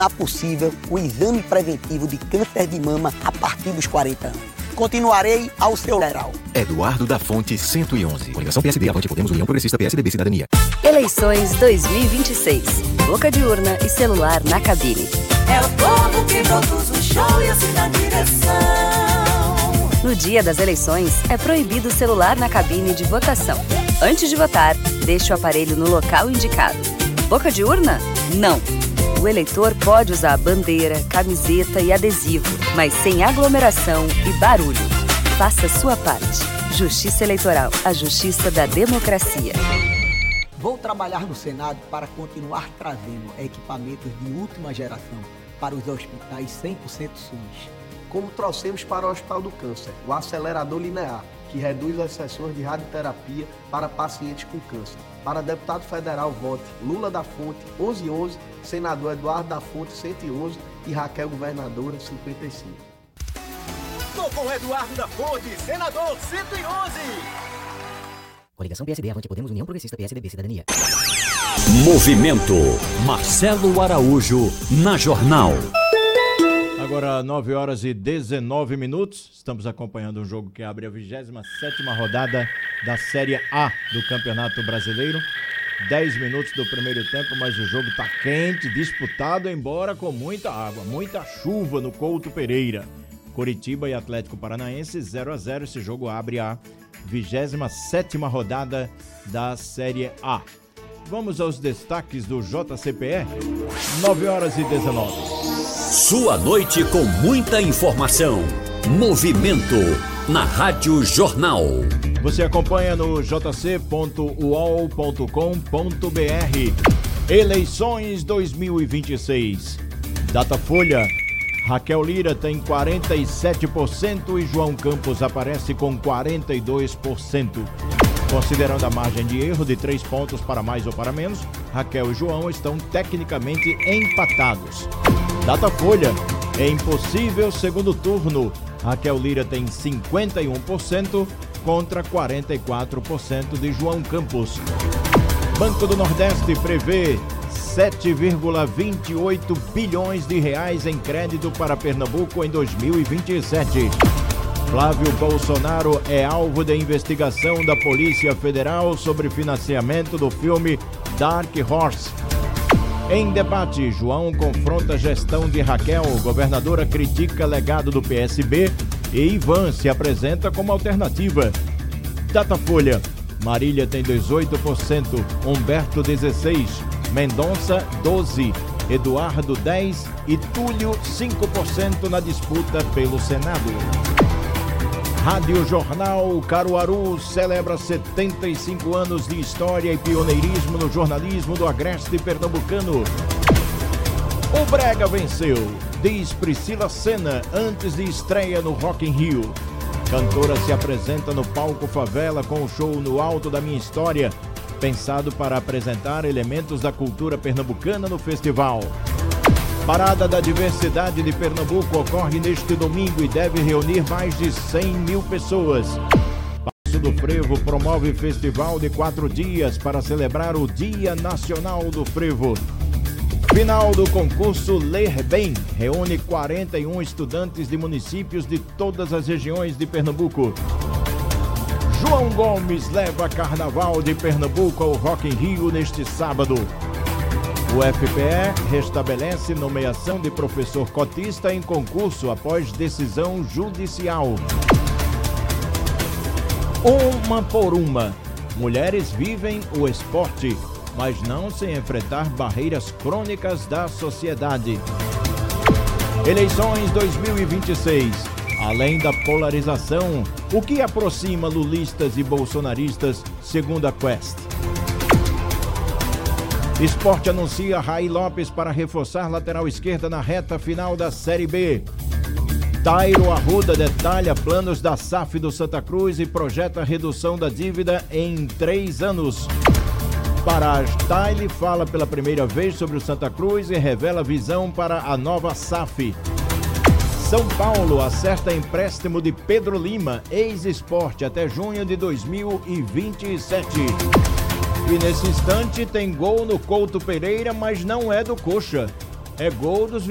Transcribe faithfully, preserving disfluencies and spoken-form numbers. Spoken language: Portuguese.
possível o exame preventivo de câncer de mama a partir dos quarenta anos. Continuarei ao seu lado. Eduardo da Fonte, cento e onze. Coligação P S D, Avante Podemos, União Progressista, P S D B, Cidadania. Eleições dois mil e vinte e seis. Boca de urna e celular na cabine. É o povo que produz o show e assim na direção. No dia das eleições, é proibido o celular na cabine de votação. Antes de votar, deixe o aparelho no local indicado. Boca de urna? Não. O eleitor pode usar bandeira, camiseta e adesivo, mas sem aglomeração e barulho. Faça sua parte. Justiça Eleitoral, a justiça da democracia. Vou trabalhar no Senado para continuar trazendo equipamentos de última geração para os hospitais cem por cento SUS. Como trouxemos para o Hospital do Câncer, o acelerador linear, que reduz as sessões de radioterapia para pacientes com câncer. Para deputado federal, vote Lula da Fonte, onze onze, senador Eduardo da Fonte, cento e onze e Raquel Governadora, cinquenta e cinco. Tô com Eduardo da Fonte, senador, cento e onze. Coligação P S D, Avante Podemos, União Progressista, P S D B, Cidadania. Movimento. Marcelo Araújo, na Jornal. Agora, nove horas e dezenove minutos. Estamos acompanhando um jogo que abre a vigésima sétima rodada da Série A do Campeonato Brasileiro. dez minutos do primeiro tempo, mas o jogo está quente, disputado, embora com muita água, muita chuva no Couto Pereira. Coritiba e Atlético Paranaense, zero a zero. Esse jogo abre a vigésima sétima rodada da Série A. Vamos aos destaques do J C P E. nove horas e dezenove. Sua noite com muita informação. Movimento na Rádio Jornal. Você acompanha no j c ponto u o l ponto com ponto b r. Eleições dois mil e vinte e seis. Datafolha. Raquel Lira tem quarenta e sete por cento e João Campos aparece com quarenta e dois por cento. Considerando a margem de erro de três pontos para mais ou para menos, Raquel e João estão tecnicamente empatados. Datafolha. É impossível segundo turno. Raquel Lira tem cinquenta e um por cento contra quarenta e quatro por cento de João Campos. Banco do Nordeste prevê sete vírgula vinte e oito bilhões de reais em crédito para Pernambuco em dois mil e vinte e sete. Flávio Bolsonaro é alvo de investigação da Polícia Federal sobre financiamento do filme Dark Horse. Em debate, João confronta a gestão de Raquel, governadora critica legado do P S B e Ivan se apresenta como alternativa. Datafolha. Marília tem dezoito por cento, Humberto dezesseis por cento, Mendonça doze por cento, Eduardo dez por cento e Túlio cinco por cento na disputa pelo Senado. Rádio Jornal Caruaru celebra setenta e cinco anos de história e pioneirismo no jornalismo do agreste pernambucano. O Brega venceu, diz Priscila Senna, antes de estreia no Rock in Rio. Cantora se apresenta no palco Favela com o show No Alto da Minha História, pensado para apresentar elementos da cultura pernambucana no festival. Parada da Diversidade de Pernambuco ocorre neste domingo e deve reunir mais de cem mil pessoas. Passo do Frevo promove festival de quatro dias para celebrar o Dia Nacional do Frevo. Final do concurso Ler Bem reúne quarenta e um estudantes de municípios de todas as regiões de Pernambuco. João Gomes leva Carnaval de Pernambuco ao Rock in Rio neste sábado. O F P E restabelece nomeação de professor cotista em concurso após decisão judicial. Uma por uma. Mulheres vivem o esporte, mas não sem enfrentar barreiras crônicas da sociedade. Eleições dois mil e vinte e seis. Além da polarização, o que aproxima lulistas e bolsonaristas, segundo a Quest? Sport anuncia Raí Lopes para reforçar lateral esquerda na reta final da Série B. Tairo Arruda detalha planos da S A F do Santa Cruz e projeta redução da dívida em três anos. Paraj Taile fala pela primeira vez sobre o Santa Cruz e revela visão para a nova S A F. São Paulo acerta empréstimo de Pedro Lima, ex-Sport, até junho de dois mil e vinte e sete. E nesse instante tem gol no Couto Pereira, mas não é do Coxa. É gol dos